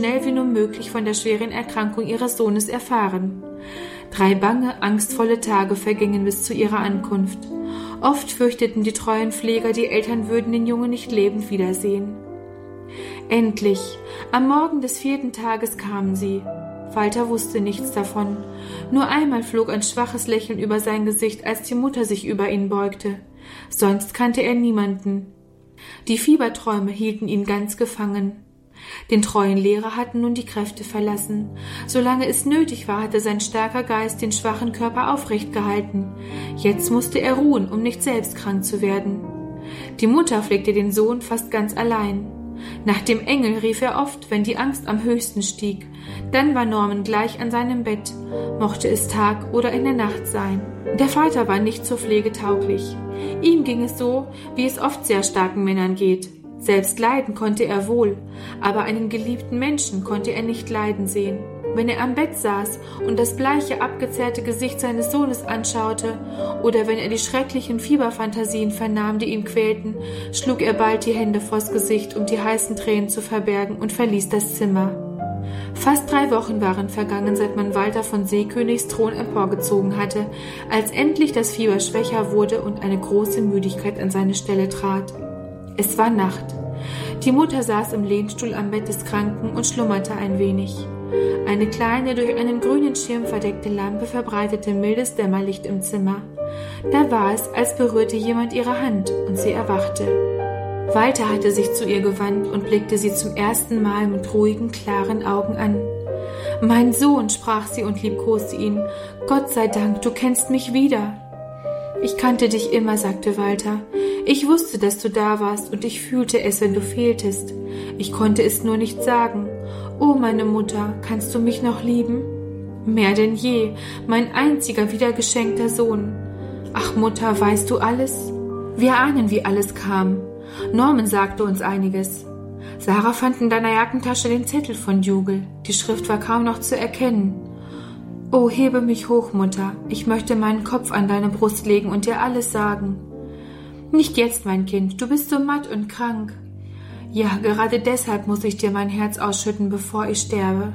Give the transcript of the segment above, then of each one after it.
schnell wie nur möglich von der schweren Erkrankung ihres Sohnes erfahren. 3 bange, angstvolle Tage vergingen bis zu ihrer Ankunft. Oft fürchteten die treuen Pfleger, die Eltern würden den Jungen nicht lebend wiedersehen. Endlich, am Morgen des 4. Tages kamen sie. Walter wusste nichts davon. Nur einmal flog ein schwaches Lächeln über sein Gesicht, als die Mutter sich über ihn beugte. Sonst kannte er niemanden. Die Fieberträume hielten ihn ganz gefangen. Den treuen Lehrer hatten nun die Kräfte verlassen. Solange es nötig war, hatte sein starker Geist den schwachen Körper aufrecht gehalten. Jetzt musste er ruhen, um nicht selbst krank zu werden. Die Mutter pflegte den Sohn fast ganz allein. Nach dem Engel rief er oft, wenn die Angst am höchsten stieg. Dann war Norman gleich an seinem Bett, mochte es Tag oder in der Nacht sein. Der Vater war nicht zur Pflege tauglich. Ihm ging es so, wie es oft sehr starken Männern geht. Selbst leiden konnte er wohl, aber einen geliebten Menschen konnte er nicht leiden sehen. Wenn er am Bett saß und das bleiche, abgezehrte Gesicht seines Sohnes anschaute oder wenn er die schrecklichen Fieberfantasien vernahm, die ihn quälten, schlug er bald die Hände vors Gesicht, um die heißen Tränen zu verbergen, und verließ das Zimmer. Fast 3 Wochen waren vergangen, seit man Walter von Seekönigs Thron emporgezogen hatte, als endlich das Fieber schwächer wurde und eine große Müdigkeit an seine Stelle trat. Es war Nacht. Die Mutter saß im Lehnstuhl am Bett des Kranken und schlummerte ein wenig. Eine kleine, durch einen grünen Schirm verdeckte Lampe verbreitete mildes Dämmerlicht im Zimmer. Da war es, als berührte jemand ihre Hand, und sie erwachte. Walter hatte sich zu ihr gewandt und blickte sie zum ersten Mal mit ruhigen, klaren Augen an. »Mein Sohn«, sprach sie und liebkoste ihn, »Gott sei Dank, du kennst mich wieder.« »Ich kannte dich immer«, sagte Walter. »Ich wusste, dass du da warst, und ich fühlte es, wenn du fehltest. Ich konnte es nur nicht sagen. Oh, meine Mutter, kannst du mich noch lieben?« »Mehr denn je, mein einziger wiedergeschenkter Sohn.« »Ach, Mutter, weißt du alles?« »Wir ahnen, wie alles kam. Norman sagte uns einiges. Sarah fand in deiner Jackentasche den Zettel von Dougal. Die Schrift war kaum noch zu erkennen. Oh, hebe mich hoch, Mutter. Ich möchte meinen Kopf an deine Brust legen und dir alles sagen.« »Nicht jetzt, mein Kind, du bist so matt und krank.« »Ja, gerade deshalb muss ich dir mein Herz ausschütten, bevor ich sterbe.«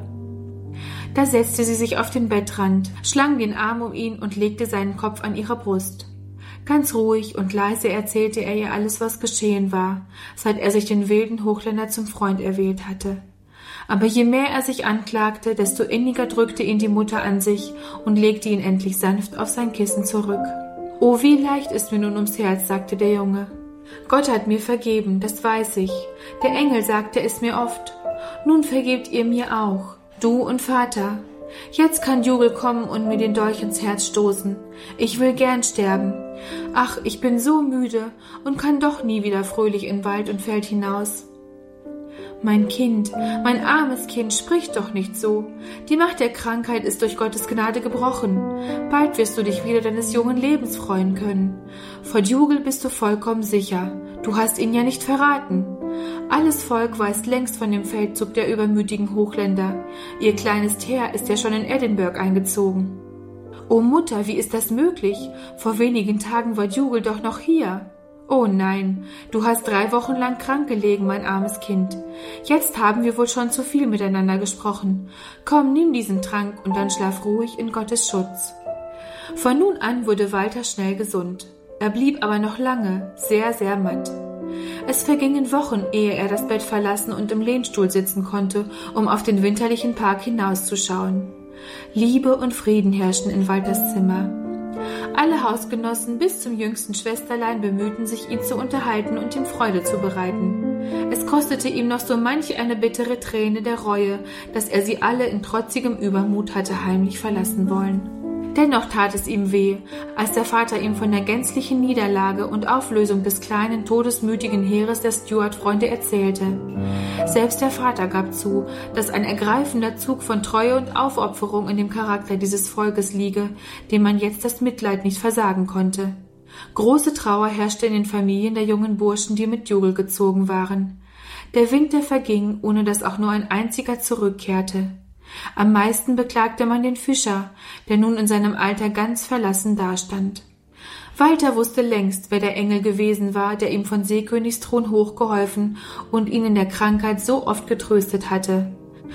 Da setzte sie sich auf den Bettrand, schlang den Arm um ihn und legte seinen Kopf an ihre Brust. Ganz ruhig und leise erzählte er ihr alles, was geschehen war, seit er sich den wilden Hochländer zum Freund erwählt hatte. Aber je mehr er sich anklagte, desto inniger drückte ihn die Mutter an sich und legte ihn endlich sanft auf sein Kissen zurück. »Oh, wie leicht ist mir nun ums Herz«, sagte der Junge. »Gott hat mir vergeben, das weiß ich. Der Engel sagte es mir oft. Nun vergebt ihr mir auch, du und Vater. Jetzt kann Dougal kommen und mir den Dolch ins Herz stoßen. Ich will gern sterben. Ach, ich bin so müde und kann doch nie wieder fröhlich in Wald und Feld hinaus.« »Mein Kind, mein armes Kind, sprich doch nicht so. Die Macht der Krankheit ist durch Gottes Gnade gebrochen. Bald wirst du dich wieder deines jungen Lebens freuen können. Vor Dougal bist du vollkommen sicher. Du hast ihn ja nicht verraten. Alles Volk weiß längst von dem Feldzug der übermütigen Hochländer. Ihr kleines Heer ist ja schon in Edinburgh eingezogen.« »Oh Mutter, wie ist das möglich? Vor wenigen Tagen war Dougal doch noch hier.« »Oh nein, du hast 3 Wochen lang krank gelegen, mein armes Kind. Jetzt haben wir wohl schon zu viel miteinander gesprochen. Komm, nimm diesen Trank und dann schlaf ruhig in Gottes Schutz.« Von nun an wurde Walter schnell gesund. Er blieb aber noch lange sehr, sehr matt. Es vergingen Wochen, ehe er das Bett verlassen und im Lehnstuhl sitzen konnte, um auf den winterlichen Park hinauszuschauen. Liebe und Frieden herrschten in Walters Zimmer. Alle Hausgenossen bis zum jüngsten Schwesterlein bemühten sich, ihn zu unterhalten und ihm Freude zu bereiten. Es kostete ihm noch so manch eine bittere Träne der Reue, dass er sie alle in trotzigem Übermut hatte heimlich verlassen wollen. Dennoch tat es ihm weh, als der Vater ihm von der gänzlichen Niederlage und Auflösung des kleinen, todesmütigen Heeres der Stuart-Freunde erzählte. Selbst der Vater gab zu, dass ein ergreifender Zug von Treue und Aufopferung in dem Charakter dieses Volkes liege, dem man jetzt das Mitleid nicht versagen konnte. Große Trauer herrschte in den Familien der jungen Burschen, die mit Dougal gezogen waren. Der Winter verging, ohne dass auch nur ein einziger zurückkehrte. Am meisten beklagte man den Fischer, der nun in seinem Alter ganz verlassen dastand. Walter wusste längst, wer der Engel gewesen war, der ihm von Seekönigs Thron hochgeholfen und ihn in der Krankheit so oft getröstet hatte.